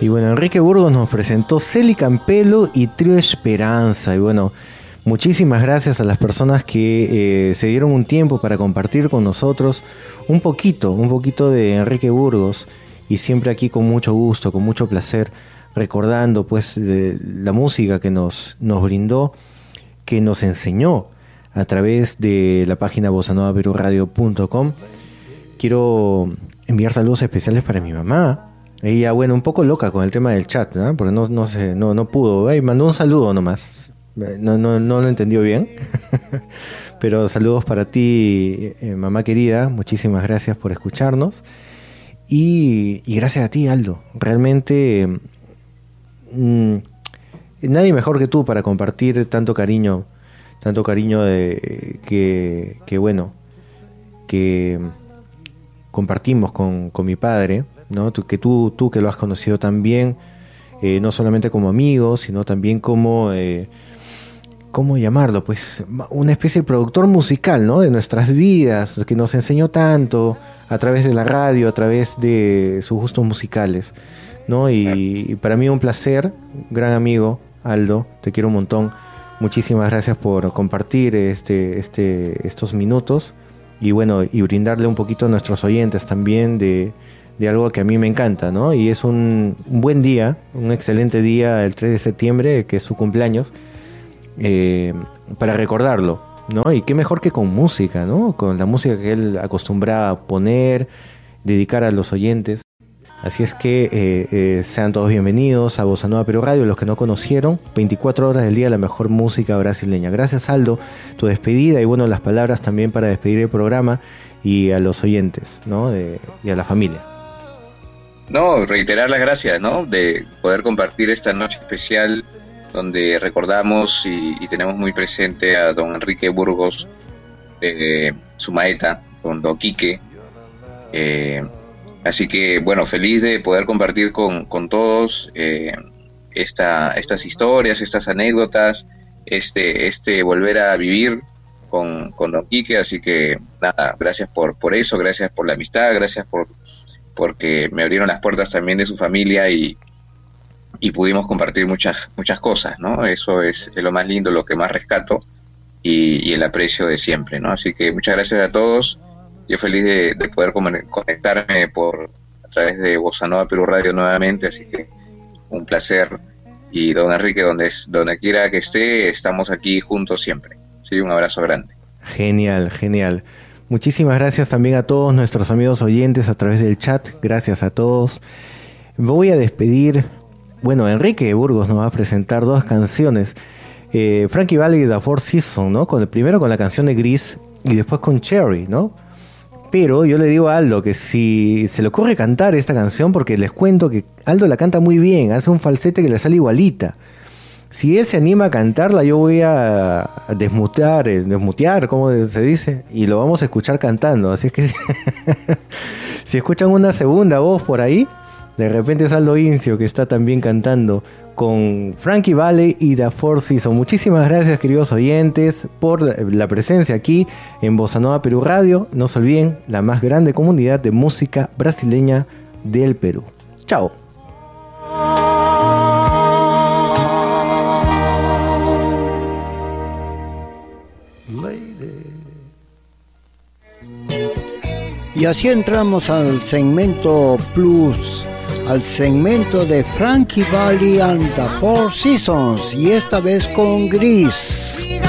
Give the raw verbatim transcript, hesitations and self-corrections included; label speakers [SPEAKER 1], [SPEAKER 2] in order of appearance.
[SPEAKER 1] Y bueno, Enrique Burgos nos presentó Celi Campelo y Trío Esperanza. Y bueno, muchísimas gracias a las personas que eh, se dieron un tiempo para compartir con nosotros un poquito, un poquito de Enrique Burgos. Y siempre aquí con mucho gusto, con mucho placer, recordando pues de la música que nos, nos brindó, que nos enseñó a través de la página bossa nova perú radio punto com. Quiero enviar saludos especiales para mi mamá. Ella, bueno, un poco loca con el tema del chat, ¿no? Porque no, no, sé, no, no pudo. Ay, mandó un saludo nomás. No, no, no lo entendió bien. Pero saludos para ti, eh, mamá querida. Muchísimas gracias por escucharnos. Y, y gracias a ti, Aldo. Realmente mmm, nadie mejor que tú para compartir tanto cariño. Tanto cariño de, que, que, bueno, que compartimos con, con mi padre, ¿no? Tú, que tú, tú que lo has conocido también, eh, no solamente como amigo, sino también como, eh, ¿cómo llamarlo? Pues una especie de productor musical, ¿no? De nuestras vidas, que nos enseñó tanto a través de la radio, a través de sus gustos musicales, ¿no? Y, y para mí un placer, gran amigo, Aldo, te quiero un montón. Muchísimas gracias por compartir este, este, estos minutos y bueno, y brindarle un poquito a nuestros oyentes también de, de algo que a mí me encanta, ¿no? Y es un, un buen día, un excelente día el tres de septiembre, que es su cumpleaños, eh, para recordarlo, ¿no? Y qué mejor que con música, ¿no? Con la música que él acostumbraba a poner, dedicar a los oyentes. Así es que eh, eh, sean todos bienvenidos a Bossa Nova Perú Radio, los que no conocieron, veinticuatro horas del día la mejor música brasileña. Gracias, Aldo, tu despedida y bueno, las palabras también para despedir el programa y a los oyentes, ¿no? De, y a la familia.
[SPEAKER 2] No, reiterar las gracias, ¿no? De poder compartir esta noche especial donde recordamos y, y tenemos muy presente a don Enrique Burgos, eh, su maeta, con don Quique. Eh, Así que, bueno, feliz de poder compartir con, con todos eh, esta, estas historias, estas anécdotas, este, este volver a vivir con, con don Quique. Así que, nada, gracias por, por eso, gracias por la amistad, gracias por porque me abrieron las puertas también de su familia y, y pudimos compartir muchas, muchas cosas, ¿no? Eso es, es lo más lindo, lo que más rescato y, y el aprecio de siempre, ¿no? Así que muchas gracias a todos. Yo feliz de, de poder conectarme por a través de Bossa Nova Perú Radio nuevamente, así que un placer. Y don Enrique, donde, donde quiera que esté, estamos aquí juntos siempre. Sí, un abrazo grande.
[SPEAKER 1] Genial, genial. Muchísimas gracias también a todos nuestros amigos oyentes a través del chat. Gracias a todos. Voy a despedir. Bueno, Enrique Burgos nos va a presentar dos canciones. Eh, Frankie Valli y The Four Seasons, ¿no? Con el primero con la canción de Gris y después con Cherry, ¿no? Pero yo le digo a Aldo que si se le ocurre cantar esta canción, porque les cuento que Aldo la canta muy bien, hace un falsete que le sale igualita. Si él se anima a cantarla, yo voy a desmutear, desmutear, ¿cómo se dice? Y lo vamos a escuchar cantando. Así es que si escuchan una segunda voz por ahí, de repente es Aldo Incio que está también cantando con Frankie Valli y The Four Seasons. Muchísimas gracias, queridos oyentes, por la presencia aquí en Bossa Nova Perú Radio. No se olviden, la más grande comunidad de música brasileña del Perú. Chao.
[SPEAKER 3] Y así entramos al segmento Plus, al segmento de Frankie Valli and the Four Seasons, y esta vez con Gris.